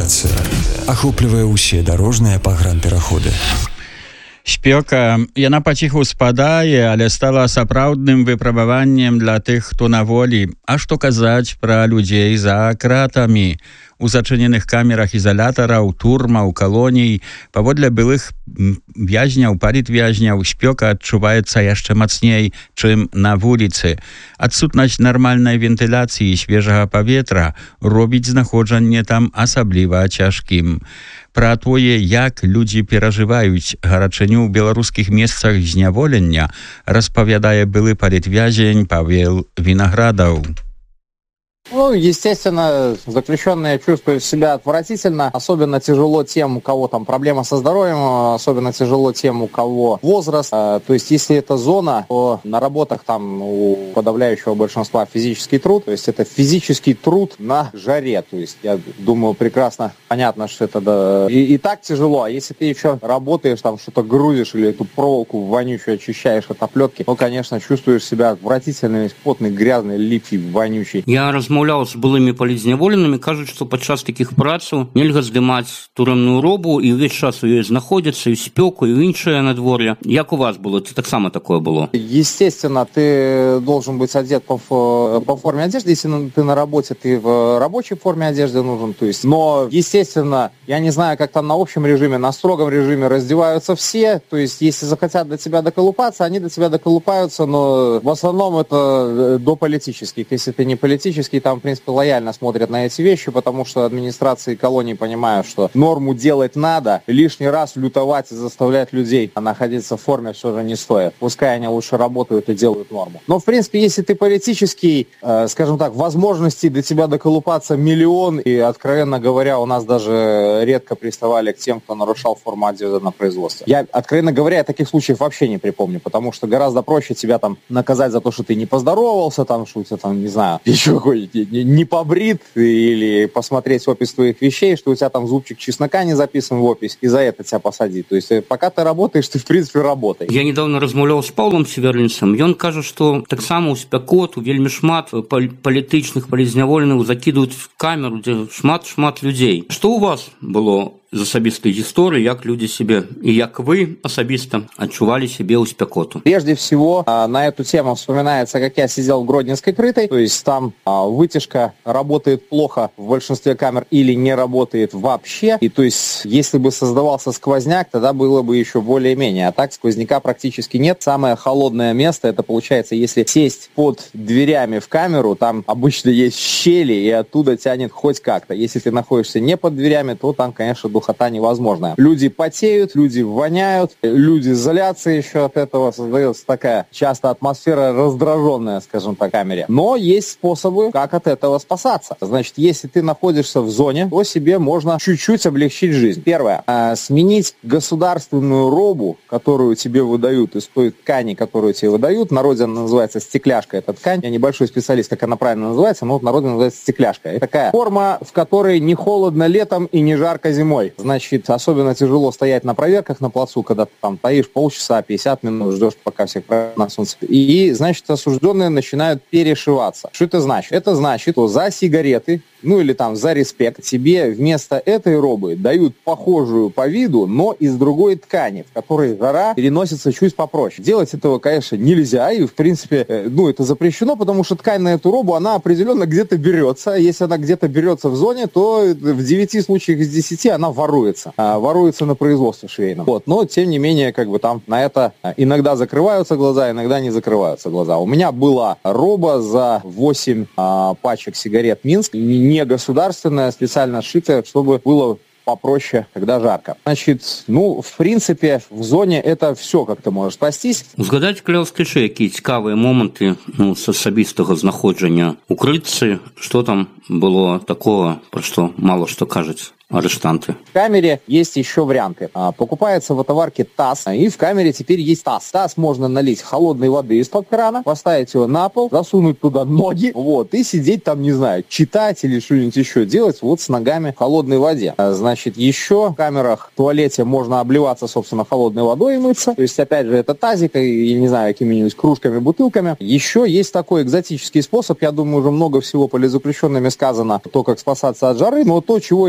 Сігналізацыя ахоплівае ўсе дарожныя пагранпераходы. Спёка, яна паціху спадае, але стала сапраўдным выпрабаваннем для тых, хто на волі. А што казаць пра людзей за кратамі? У зачыненых камерах ізалятараў, турмаў, калоній, паводле былых вязняў, палітвязняў, спёка адчуваецца яшчэ мацней, чым на вуліцы. Адсутнасць нармальнай вентыляцыі і свежага паветра робіць знаходжанне там асабліва цяжкім. Пра тое, як людзі перажываюць гарачыню ў беларускіх месцах зняволення, распавядае былы палітвязень Павел Виноградов. Ну, естественно, заключенные чувствуют себя отвратительно. Особенно тяжело тем, у кого там проблема со здоровьем, особенно тяжело тем, у кого возраст. То есть, если это зона, то на работах там у подавляющего большинства физический труд. То есть, это физический труд на жаре. То есть, я думаю, прекрасно понятно, что это и так тяжело. А если ты еще работаешь, там что-то грузишь или эту проволоку вонючую очищаешь от оплетки, ну, конечно, чувствуешь себя отвратительно, весь потный, грязный, липкий, вонючий. Я размаўляў з былымі палітзняволенымі, кажуць, што падчас такіх працаў нельга здымаць турэмную робу і ўвесь час у ёй знаходзіцца, і спёку, і іншае надвор'е. Як у вас было? Ці таксама такое было? Естественно, ты должен быть одет по форме одежды. Если ты на работе, ты в рабочей форме одежды нужен. То есть, но, естественно, я не знаю, как там на общем режиме, на строгом режиме раздеваются все. То есть, если захотят до тебя доколупаться, они до тебя доколупаются, но в основном это до политических. Если ты не политический, там, в принципе, лояльно смотрят на эти вещи, потому что администрации колоний понимают, что норму делать надо, лишний раз лютовать и заставлять людей находиться в форме все же не стоит. Пускай они лучше работают и делают норму. Но, в принципе, если ты политический, скажем так, возможностей до тебя доколупаться миллион, и, откровенно говоря, у нас даже редко приставали к тем, кто нарушал форму одежды на производстве. Я, откровенно говоря, таких случаев вообще не припомню, потому что гораздо проще тебя там наказать за то, что ты не поздоровался, там, что у тебя там, не знаю, еще какой-нибудь не побрит, или посмотреть опись твоих вещей, что у тебя там зубчик чеснока не записан в опись, и за это тебя посадить. То есть, пока ты работаешь, ты, в принципе, работаешь. Я недавно размаўляў з Паўлам Северлінцам. Ён кажа, што таксама ў спякоту вельмі шмат палітычных палітзняволеных закідваюць в камеру, дзе шмат людзей. Што ў вас было з асабістай гісторыі, як людзі себе и як вы асабіста адчували себе ў спякоту? Прежде всего, на эту тему вспоминается, как я сидел в Гродненской крытой, то есть там вытяжка работает плохо в большинстве камер или не работает вообще, и то есть если бы создавался сквозняк, тогда было бы еще более-менее, а так сквозняка практически нет. Самое холодное место, это получается, если сесть под дверями в камеру, там обычно есть щели, и оттуда тянет хоть как-то. Если ты находишься не под дверями, то там, конечно, духота невозможная. Люди потеют, люди воняют, люди злятся еще от этого, создается такая часто атмосфера раздраженная, скажем так, в камере. Но есть способы, как от этого спасаться. Значит, если ты находишься в зоне, то себе можно чуть-чуть облегчить жизнь. Первое. Сменить государственную робу, которую тебе выдают, из той ткани, которую тебе выдают. В народе она называется стекляшка, эта ткань. Я небольшой специалист, как она правильно называется, но вот в народе называется стекляшка. Это такая форма, в которой не холодно летом и не жарко зимой. Значит, особенно тяжело стоять на проверках на плацу, когда ты там стоишь полчаса, 50 минут, ждешь, пока всех на солнце. И, значит, осужденные начинают перешиваться. Что это значит? Это значит, что за сигареты, ну или там за респект, тебе вместо этой робы дают похожую по виду, но из другой ткани, в которой жара переносится чуть попроще. Делать этого, конечно, нельзя, и в принципе, ну это запрещено, потому что ткань на эту робу, она определенно где-то берется. Если она где-то берется в зоне, то в 9 случаях из 10 она воруется. Воруется на производстве швейном. Вот. Но, тем не менее, как бы там на это иногда закрываются глаза, иногда не закрываются глаза. У меня была роба за 8 пачек сигарет «Минск», не государственная, специально сшитая, чтобы было попроще, когда жарко. Значит, ну, в принципе, в зоне это все как-то может спастись. Узгадайте, калі ласка, якія цікавыя моманты з асабістага знаходжання ў крытцы, што там было такого, про что мало что кажется арештанты. В камере есть еще варианты. Покупается в отоварке таз, и в камере теперь есть таз. Таз можно налить холодной воды из-под крана, поставить его на пол, засунуть туда ноги, вот, и сидеть там, не знаю, читать или что-нибудь еще делать вот с ногами в холодной воде. Значит, еще в камерах, в туалете можно обливаться, собственно, холодной водой и мыться. То есть, опять же, это тазик, и, не знаю, какими-нибудь кружками, бутылками. Еще есть такой экзотический способ, я думаю, уже много всего политзаключенными сказано, то, как спасаться от жары, но то, чего я сейчас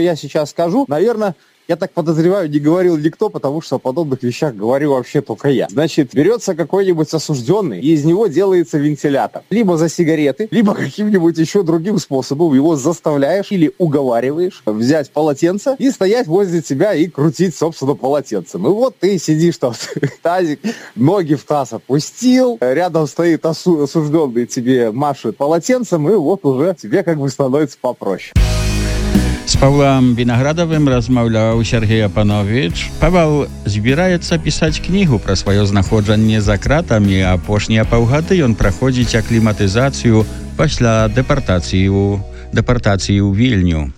сейчас скажу, наверное, я так подозреваю, не говорил никто, потому что о подобных вещах говорю вообще только я. Значит, берется какой-нибудь осужденный, и из него делается вентилятор. Либо за сигареты, либо каким-нибудь еще другим способом его заставляешь или уговариваешь взять полотенце и стоять возле тебя и крутить, собственно, полотенцем. И вот ты сидишь там, тазик, ноги в таз опустил, рядом стоит осужденный, тебе машет полотенцем, и вот уже тебе как бы становится попроще. З Павлом Виноградовым размаўляў Сергей Апанович. Павел збіраецца пісаць кнігу пра сваё знаходжанне за кратамі, а апошнія паўгады ён праходзіць акліматызацыю пасля дэпартацыі ў Вільню.